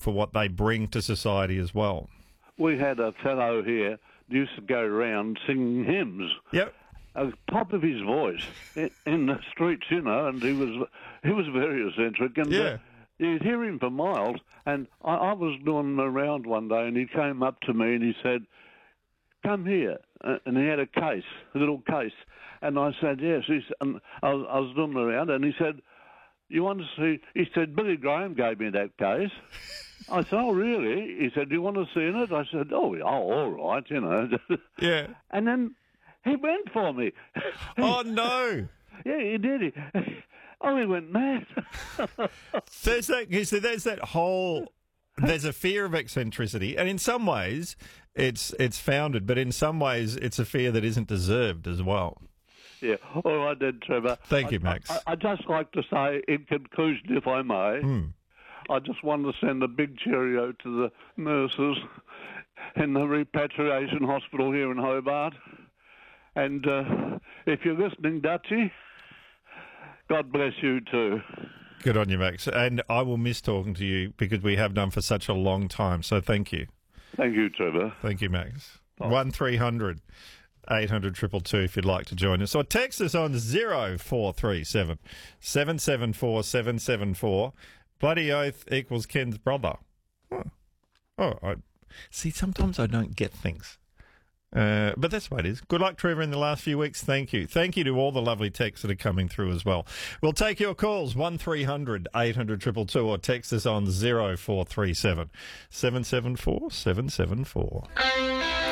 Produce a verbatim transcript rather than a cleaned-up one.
for what they bring to society as well. We had a fellow here who used to go around singing hymns. Yep. At the top of his voice in, in the streets, you know, and he was he was very eccentric. And Yeah. uh, you'd hear him for miles. And I, I was doing around one day, and he came up to me and he said, "Come here." Uh, and he had a case, a little case. And I said, "Yes." He said, and I was, I was doing around, and he said, "You want to see?" He said, "Billy Graham gave me that case." I said, "Oh, really?" He said, "Do you want to see in it?" I said, "Oh, yeah, oh all right, you know." Yeah. And then he went for me. Oh, no. Yeah, he did. He, oh, he went mad. There's that, you see, there's that whole... There's a fear of eccentricity, and in some ways it's it's founded, but in some ways it's a fear that isn't deserved as well. Yeah, all right then, Trevor. Thank you, I- Max. I, I'd just like to say, in conclusion, if I may, Mm. I just want to send a big cheerio to the nurses in the repatriation hospital here in Hobart. And uh, if you're listening, Dutchie, God bless you too. Good on you, Max. And I will miss talking to you because we have done for such a long time. So thank you. Thank you, Trevor. Thank you, Max. One three hundred eight hundred two two two if you'd like to join us. Or text us on zero four three seven seven seven four seven seven four. Bloody oath equals Ken's brother. Oh, oh I, see, sometimes I don't get things. Uh, but that's what it is. Good luck, Trevor, in the last few weeks. Thank you. Thank you to all the lovely texts that are coming through as well. We'll take your calls, one three hundred eight hundred two two two, or text us on zero four three seven seven seven four seven seven four.